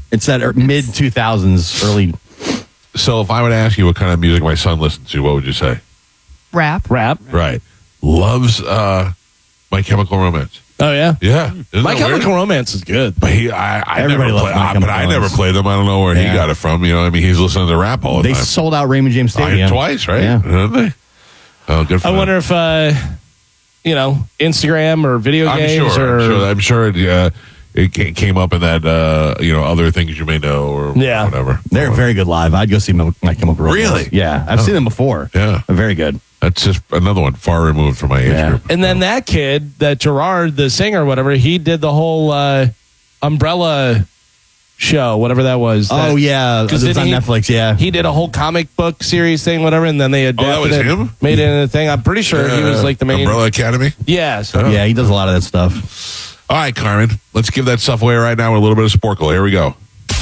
It's that mid 2000s, early. So if I were to ask you what kind of music my son listens to, what would you say? Rap. Right. Loves My Chemical Romance. Oh, yeah? Yeah. Isn't My that weird? Chemical Romance is good. But I Everybody never loves My Chemical I never Romance. played them. I don't know where he Yeah. got it from. You know, I mean, he's listening to rap all the They time. sold out Raymond James Stadium. Twice, right? Yeah. Didn't they? Oh, good for I them. wonder if, Instagram or video games I'm sure it came up in that, other things you may know or Yeah. whatever. They're very good live. I'd go see My Chemical Romance. Really? Yeah. I've seen them before. Yeah. They're very good. That's just another one far removed from my age Yeah. group. And then that kid, that Gerard, the singer, whatever, he did the whole Umbrella show, whatever that was. Oh, yeah. Because It's on Netflix, yeah. He did a whole comic book series thing, whatever, and then they adapted that was it, him? made it into a thing. I'm pretty sure he was like the main. Umbrella Academy. Yeah. So Yeah, he does a lot of that stuff. All right, Carmen, let's give that stuff away right now with a little bit of Sporkle. Here we go.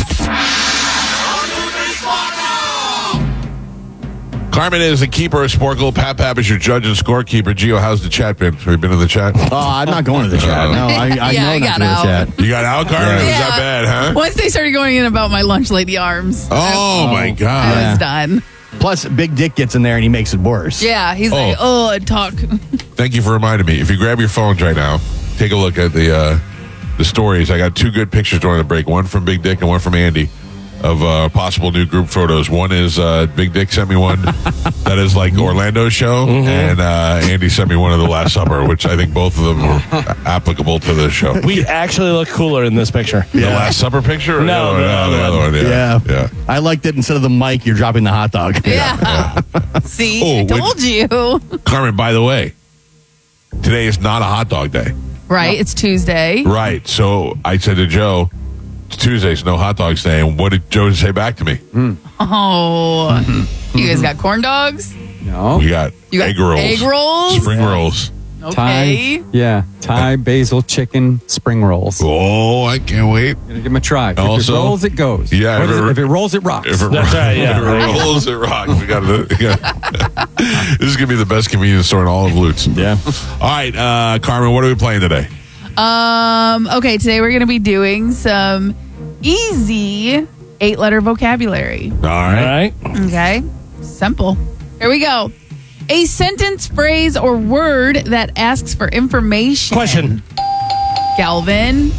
Carmen is the keeper of Sporkle. Pap is your judge and scorekeeper. Gio, how's the chat been? Have you been in the chat? Oh, I'm not going to the chat. No, I Yeah, know I not got to go to the out. chat. You got out, Carmen? Yeah. Was that bad, huh? Once they started going in about my lunch lady arms, Oh, my God. I Yeah. was done. Plus, Big Dick gets in there and he makes it worse. Yeah, he's like, talk. Thank you for reminding me. If you grab your phones right now, take a look at the stories. I got two good pictures during the break. One from Big Dick and one from Andy of possible new group photos. One is Big Dick sent me one that is like Orlando's show, and Andy sent me one of the Last Supper, which I think both of them were applicable to the show. we actually look cooler in this picture. The Last Supper picture? Or No, the other one. Yeah. Yeah. I liked it. Instead of the mic, you're dropping the hot dog. Yeah. See, Oh, I told you. Carmen, by the way, today is not a hot dog day. Right, it's Tuesday. Right. So I said to Joe, it's Tuesday, so no hot dogs day. And what did Joe say back to me? Oh, you guys got corn dogs? No. We got, You got egg rolls. egg rolls? Spring rolls. Okay. Thai basil chicken spring rolls. Oh, I can't wait. Gonna give them a try. If Also- it rolls, it goes. Yeah, If it rolls, it rocks. If it, That's right, yeah. if it rolls, it rocks. We got This is going to be the best convenience store in all of Lutz. Yeah. All right, Carmen, what are we playing today? Okay, today we're going to be doing some easy 8-letter vocabulary. All All right. right. Okay, simple. Here we go. A sentence, phrase, or word that asks for information. Question. Galvin.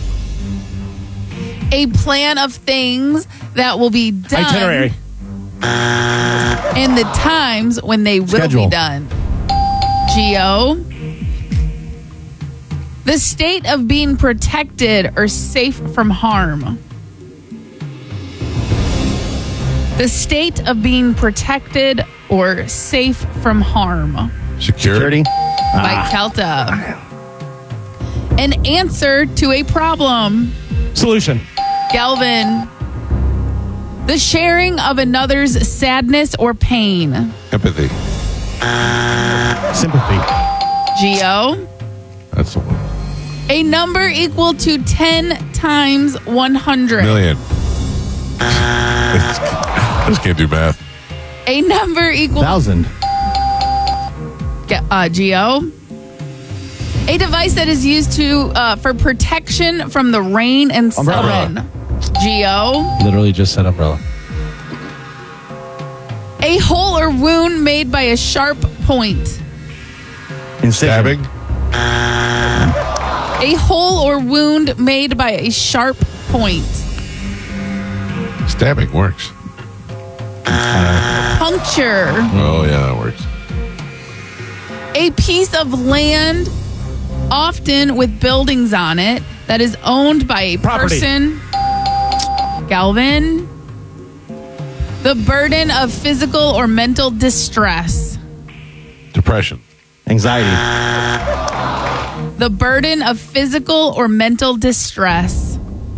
A plan of things that will be done. Itinerary. And the times when they will Schedule. be done. Geo. The state of being protected or safe from harm. The state of being protected or safe from harm. Security. By Kelta. An answer to a problem. Solution. Galvin. The sharing of another's sadness or pain. Empathy. Sympathy. Geo. That's the one. A number equal to 10 times 100. Million. Just can't do math. A number equal 1,000. Geo. A device that is used to for protection from the rain and Umbrella. sun. Geo. Literally just said umbrella. A hole or wound made by a sharp point. Incision. Stabbing. A hole or wound made by a sharp point. Stabbing works. Puncture. Oh, yeah, that works. A piece of land, often with buildings on it, that is owned by a Property. person. Galvin. The burden of physical or mental distress. Depression. Anxiety. The burden of physical or mental distress.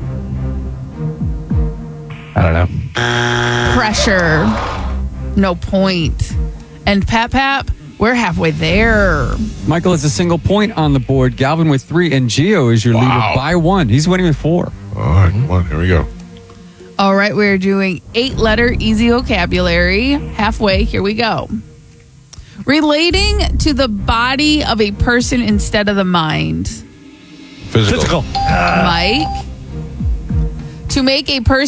I don't know. Pressure. No point. And Pap, we're halfway there. Michael has a single point on the board. Galvin with 3, and Gio is your Wow. leader by 1. He's winning with 4. All right, come on, here we go. All right, we're doing 8-letter easy vocabulary. Halfway, here we go. Relating to the body of a person instead of the mind. Physical. Mike. To make a person